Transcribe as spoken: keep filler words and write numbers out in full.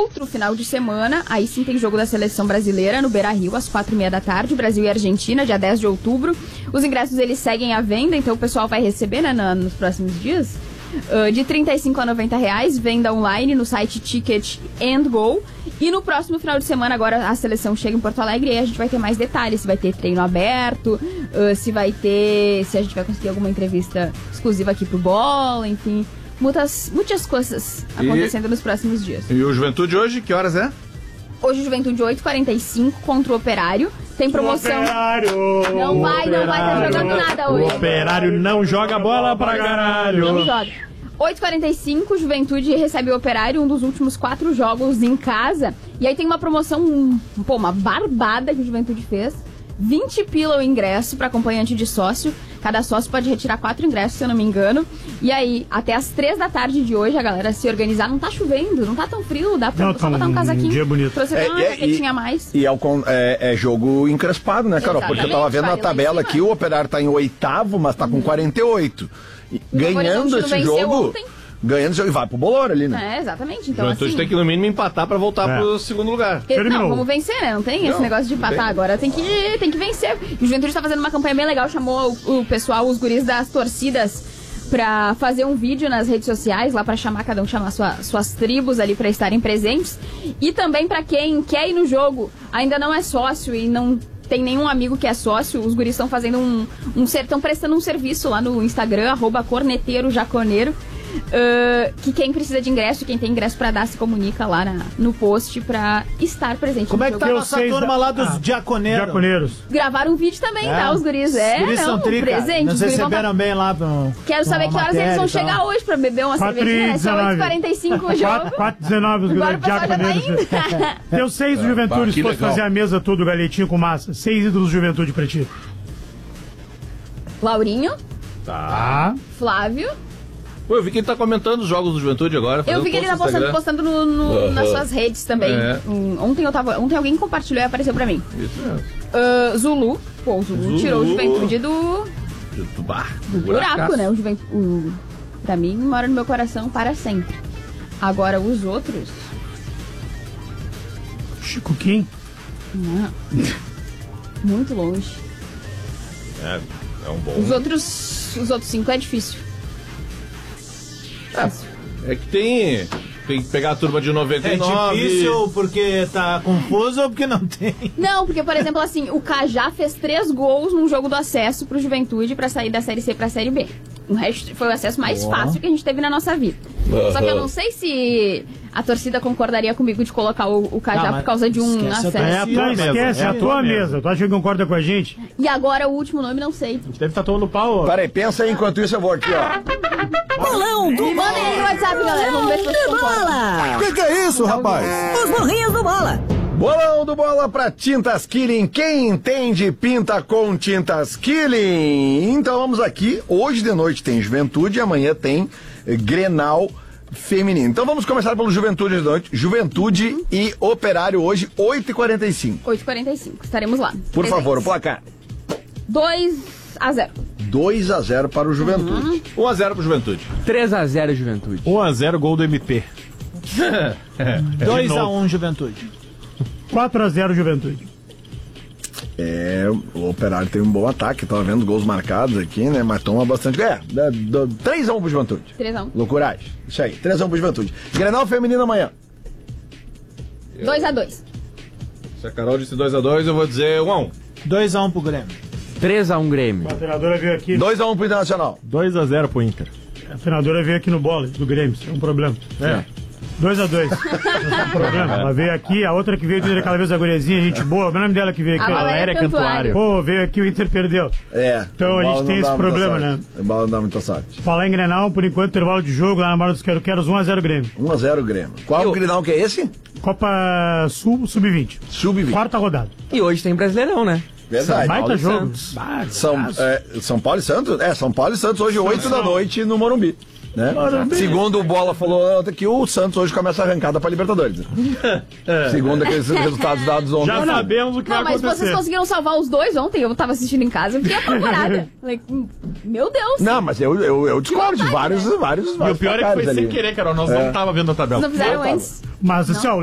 outro final de semana, aí sim tem jogo da Seleção Brasileira no Beira-Rio, às quatro e meia da tarde, Brasil e Argentina, dia dez de outubro. Os ingressos, eles seguem à venda, então o pessoal vai receber, né, na, nos próximos dias. Uh, de trinta e cinco a noventa reais, venda online no site Ticket and Go. E no próximo final de semana, agora a seleção chega em Porto Alegre e aí a gente vai ter mais detalhes. Se vai ter treino aberto, uh, se vai ter... Se a gente vai conseguir alguma entrevista exclusiva aqui pro Bola, enfim... Muitas, muitas coisas acontecendo e, nos próximos dias. E o Juventude hoje, que horas é? Hoje o Juventude oito e quarenta e cinco contra o Operário. Tem promoção. O Operário, não vai, não vai estar tá jogando nada hoje. O Operário não joga bola pra caralho. Não joga. oito e quarenta e cinco, Juventude recebe o Operário, um dos últimos quatro jogos em casa. E aí tem uma promoção, um, pô, uma barbada que o Juventude fez. vinte pila o ingresso para acompanhante de sócio. Cada sócio pode retirar quatro ingressos, se eu não me engano. E aí, até as três da tarde de hoje, a galera se organizar. Não tá chovendo, não tá tão frio, dá pra não, só botar um casaquinho. Um dia bonito. Pra você ter uma jaquetinha a mais. E é, o, é, é jogo encrespado, né, Carol? Exatamente. Porque eu tava vendo na tabela aqui, o Operário tá em oitavo, mas tá com hum. quarenta e oito. E ganhando esse jogo... Ontem. Ganhando e vai pro bolor ali, né? É, exatamente. Então, Juventude assim, tem que no mínimo empatar pra voltar é. pro segundo lugar. Porque, não, vamos vencer, né? Não tem não, esse negócio de empatar agora. Tem que, tem que vencer. E o Juventude tá fazendo uma campanha bem legal, chamou o, o pessoal, os guris das torcidas, pra fazer um vídeo nas redes sociais, lá pra chamar, cada um chamar sua, suas tribos ali pra estarem presentes. E também pra quem quer ir no jogo, ainda não é sócio e não tem nenhum amigo que é sócio, os guris estão fazendo um... um estão prestando um serviço lá no Instagram, arroba corneteiro jaconeiro. Uh, que quem precisa de ingresso, quem tem ingresso pra dar, se comunica lá na, no post pra estar presente. Como é que tá a nossa turma da... lá dos ah, diaconeiros? diaconeiros? Gravaram um vídeo também, é. tá? Os guris, é, os guris não, são trica. presente. Nos receberam tá... bem lá pro... Quero saber que horas eles vão chegar hoje pra beber uma cervejinha. É só oito e quarenta e cinco o jogo. quatro e dezenove os guris diaconeiros. Deu seis do Juventude, se fosse fazer a mesa toda, o galetinho com massa. Seis ídolos do Juventude pra ti. Laurinho. Tá. Flávio. Pô, eu vi que ele tá comentando os jogos do Juventude agora. Eu vi que ele tá postando, postando no, no, uhum. nas suas redes também. É. Um, ontem, eu tava, ontem alguém compartilhou e apareceu pra mim. Isso mesmo. Uh, Zulu. Pô, o Zulu, Zulu tirou o Juventude do... Do bar. Do buraco, né? O Juventude, o, pra mim, mora no meu coração para sempre. Agora, os outros... Chico Kim? Não. Muito longe. É, é um bom... Os outros, os outros cinco é difícil. É, é que tem, tem que pegar a turma de noventa e nove. É difícil porque tá confuso ou porque não tem? Não, porque, por exemplo, assim, o Cajá fez três gols num jogo do acesso pro Juventude pra sair da Série C pra Série B. O resto foi o acesso mais oh. fácil que a gente teve na nossa vida. Uhum. Só que eu não sei se a torcida concordaria comigo de colocar o, o Cajá ah, por causa de um acesso. É a tua, esquece, é a tua mesa. Tu acha que concorda com a gente? E agora o último nome, não sei. A gente deve estar tomando pau. Peraí, pensa aí, enquanto isso eu vou aqui, ó. Bolão do Bola! Mandem aí no WhatsApp, galera. Vamos ver se vocês concordam. Que que é isso, rapaz? Os morrinhos do Bola. Bolão do Bola pra Tintas Killing. Quem entende, pinta com Tintas Killing. Então vamos aqui. Hoje de noite tem Juventude e amanhã tem Grenal feminino. Então vamos começar pelo Juventude de noite. Juventude uhum. e Operário hoje, oito e quarenta e cinco. oito e quarenta e cinco. Estaremos lá. Por Presentes. favor, o placar. dois a zero. dois a zero para o Juventude. Uhum. um a zero pro Juventude. três a zero Juventude. um a zero gol do M P. dois a um Juventude. quatro a zero Juventude. É, o Operário tem um bom ataque, tava vendo gols marcados aqui, né? Mas toma bastante. É, três a um pro Juventude. três a um. Loucuragem. Isso aí, três a um pro Juventude. Grenal feminino amanhã. dois a dois. Se a Carol disse dois a dois, eu vou dizer um a um. dois a um pro Grêmio. três a um Grêmio. A treinadora veio aqui. dois a um pro Internacional. dois a zero pro Inter. A treinadora veio aqui no bola do Grêmio, é um problema. É. dois a dois. Não é um problema. Ela veio aqui, a outra que veio aquela vez a guriazinha, gente boa. O nome dela que veio aqui. A Valéria Cantuário. Pô, veio aqui, o Inter perdeu. É. Então a gente tem esse problema, né? O bola não dá muita sorte. Falar em Grenal, por enquanto, intervalo de jogo, lá na Mara dos Quero-Queros, um a zero Grêmio. um a zero Grêmio. Qual o Grenal que é esse? Copa Sul, sub vinte. sub vinte. Quarta rodada. E hoje tem Brasileirão, né? Verdade. Baita jogo. São, é, São Paulo e Santos? É, São Paulo e Santos hoje, oito da noite no Morumbi. Né? Segundo o Bola falou que o Santos hoje começa a arrancada para Libertadores. É. Segundo aqueles resultados dados ontem. Já sabemos o que não, vai acontecer. Mas vocês conseguiram salvar os dois ontem. Eu tava assistindo em casa, eu fiquei apavorada. Meu Deus. Não, mas eu, eu, eu discordo de vários, vários, vários. E o pior é que foi sem querer, Carol. Nós é. não tava vendo a tabela. Não fizeram antes. Mas assim, ó,